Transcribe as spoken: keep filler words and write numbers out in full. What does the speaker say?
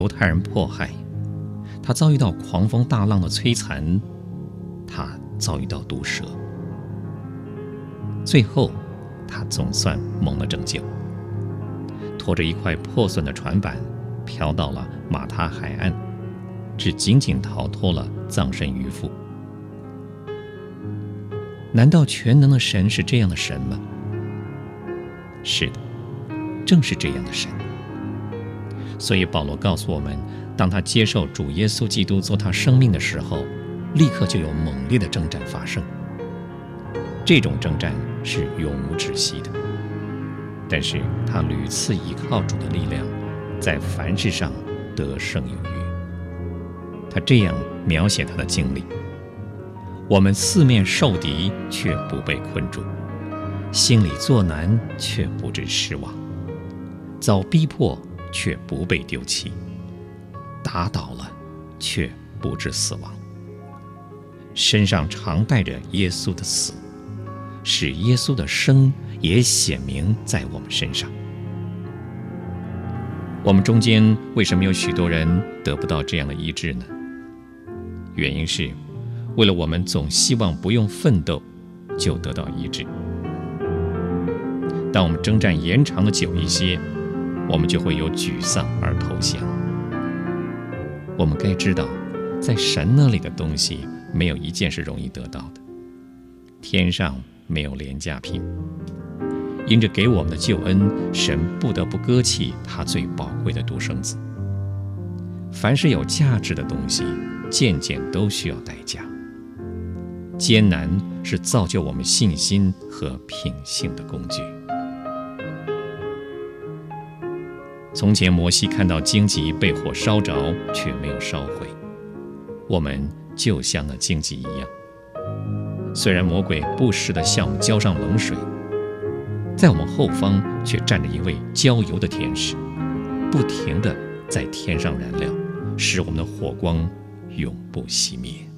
犹太人迫害，他遭遇到狂风大浪的摧残，他遭遇到毒蛇，最后他总算蒙了拯救，拖着一块破损的船板飘到了马他海岸，只仅仅逃脱了葬身鱼腹。难道全能的神是这样的神吗？是的，正是这样的神。所以保罗告诉我们，当他接受主耶稣基督做他生命的时候，立刻就有猛烈的征战发生。这种征战是永无止息的，但是他屡次依靠主的力量，在凡事上得胜有余。他这样描写他的经历：我们四面受敌，却不被困住；心里作难，却不致失望；遭逼迫，却不被丢弃；打倒了，却不致死亡。身上常带着耶稣的死，使耶稣的生也显明在我们身上。我们中间为什么有许多人得不到这样的医治呢？原因是为了我们总希望不用奋斗就得到医治。当我们征战延长的久一些，我们就会由沮丧而投降。我们该知道，在神那里的东西没有一件是容易得到的，天上没有廉价品。因着给我们的救恩，神不得不割弃他最宝贵的独生子。凡是有价值的东西，渐渐都需要代价。艰难是造就我们信心和品性的工具。从前摩西看到荆棘被火烧着，却没有烧毁，我们就像那荆棘一样。虽然魔鬼不时地向我们浇上冷水，在我们后方却站着一位浇油的天使，不停地在天上燃料，使我们的火光永不熄灭。